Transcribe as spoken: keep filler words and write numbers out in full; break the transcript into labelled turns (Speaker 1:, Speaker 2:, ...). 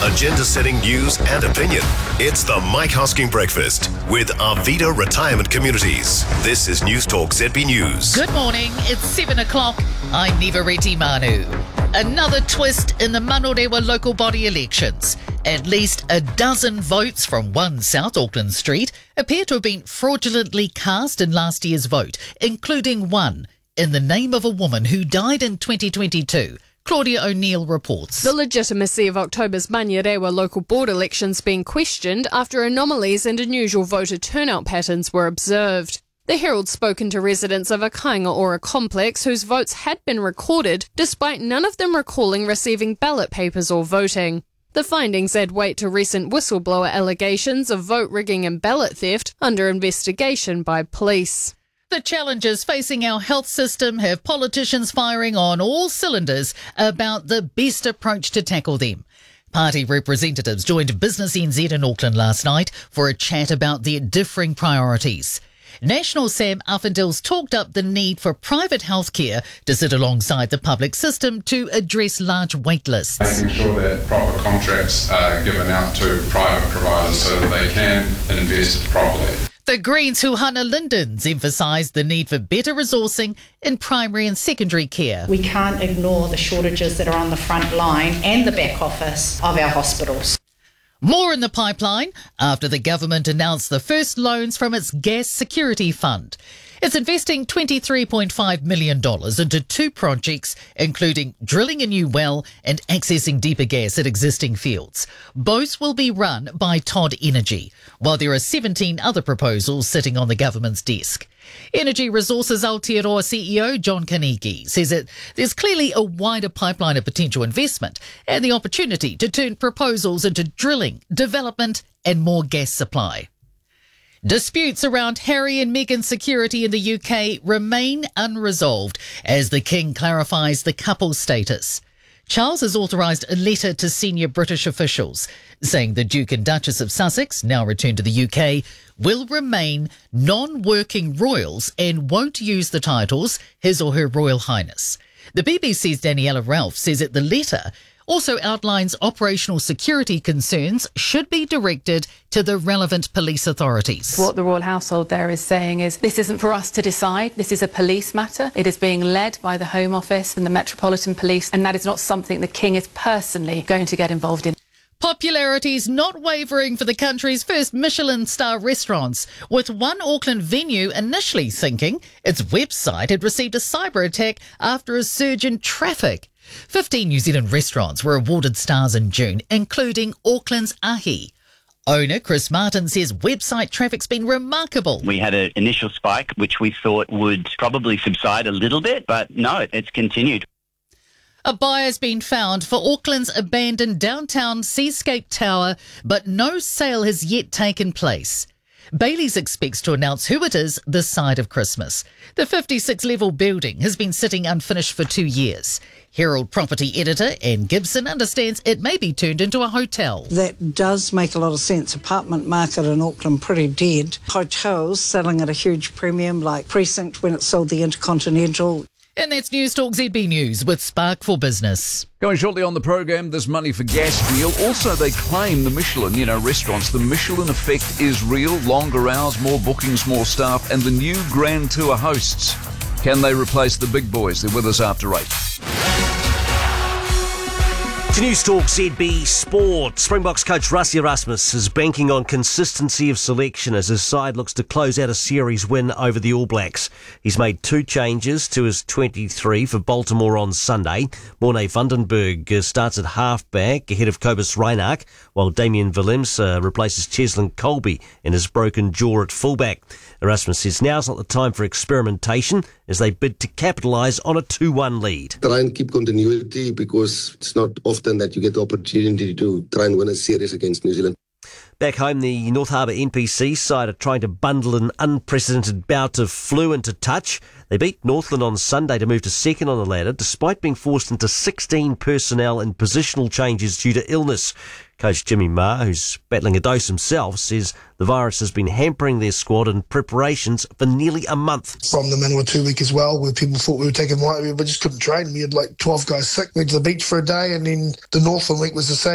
Speaker 1: agenda-setting news and opinion. It's the Mike Hosking Breakfast with Arvida Retirement Communities. This is News Talk Z B News.
Speaker 2: Good morning, it's seven o'clock. I'm Nivareti Manu. Another twist in the Manorewa local body elections. At least a dozen votes from one South Auckland street appear to have been fraudulently cast in last year's vote, including one in the name of a woman who died in twenty twenty-two. Claudia O'Neill reports.
Speaker 3: The legitimacy of October's Manurewa local board elections being questioned after anomalies and unusual voter turnout patterns were observed. The Herald spoken to residents of a Kāinga Ora complex whose votes had been recorded, despite none of them recalling receiving ballot papers or voting. The findings add weight to recent whistleblower allegations of vote rigging and ballot theft under investigation by police.
Speaker 2: The challenges facing our health system have politicians firing on all cylinders about the best approach to tackle them. Party representatives joined Business N Z in Auckland last night for a chat about their differing priorities. National Sam Affendale's talked up the need for private healthcare to sit alongside the public system to address large wait lists.
Speaker 4: Making sure that proper contracts are given out to private providers so that they can invest properly.
Speaker 2: The Greens' Huhana Lindens emphasised the need for better resourcing in primary and secondary care.
Speaker 5: We can't ignore the shortages that are on the front line and the back office of our hospitals.
Speaker 2: More in the pipeline after the government announced the first loans from its gas security fund. It's investing twenty-three point five million dollars into two projects, including drilling a new well and accessing deeper gas at existing fields. Both will be run by Todd Energy, while there are seventeen other proposals sitting on the government's desk. Energy Resources Aotearoa C E O John Carnegie says that there's clearly a wider pipeline of potential investment and the opportunity to turn proposals into drilling, development and more gas supply. Disputes around Harry and Meghan's security in the U K remain unresolved as the King clarifies the couple's status. Charles has authorised a letter to senior British officials saying the Duke and Duchess of Sussex, now returned to the U K, will remain non-working royals and won't use the titles His or Her Royal Highness. The B B C's Daniela Ralph says that the letter also outlines operational security concerns should be directed to the relevant police authorities.
Speaker 6: What the royal household there is saying is this isn't for us to decide. This is a police matter. It is being led by the Home Office and the Metropolitan Police, and that is not something the King is personally going to get involved in.
Speaker 2: Popularity's not wavering for the country's first Michelin star restaurants, with one Auckland venue initially thinking its website had received a cyber attack after a surge in traffic. fifteen New Zealand restaurants were awarded stars in June, including Auckland's Ahi. Owner Chris Martin says website traffic's been remarkable.
Speaker 7: We had an initial spike, which we thought would probably subside a little bit, but no, it's continued.
Speaker 2: A buyer's been found for Auckland's abandoned downtown Seascape Tower, but no sale has yet taken place. Bailey's expects to announce who it is this side of Christmas. The fifty-six level building has been sitting unfinished for two years. Herald property editor Anne Gibson understands it may be turned into a hotel.
Speaker 8: That does make a lot of sense. Apartment market in Auckland pretty dead. Hotels selling at a huge premium, like Precinct when it sold the Intercontinental.
Speaker 2: And that's News Talk Z B News with Spark for Business.
Speaker 9: Going shortly on the program, this money for gas deal. Also, they claim the Michelin, you know, restaurants, the Michelin effect is real. Longer hours, more bookings, more staff, and the new Grand Tour hosts. Can they replace the big boys? They're with us after eight.
Speaker 10: To News Talk Z B Sport. Springboks coach Rassie Erasmus is banking on consistency of selection as his side looks to close out a series win over the All Blacks. He's made two changes to his twenty-three for Baltimore on Sunday. Morne Vandenberg starts at halfback ahead of Cobus Reinach, while Damien Willems uh, replaces Cheslin Colby in his broken jaw at fullback. Erasmus says now's not the time for experimentation as they bid to capitalise on a two one lead.
Speaker 11: Try and keep continuity because it's not often that you get the opportunity to try and win a series against New Zealand.
Speaker 10: Back home, the North Harbour N P C side are trying to bundle an unprecedented bout of flu into touch. They beat Northland on Sunday to move to second on the ladder, despite being forced into sixteen personnel and positional changes due to illness. Coach Jimmy Marr, who's battling a dose himself, says the virus has been hampering their squad in preparations for nearly a month.
Speaker 12: From the Manawatu week as well, where people thought we were taking light, we just couldn't train. We had like twelve guys sick. We went to the beach for a day, and then the Northland week was the same.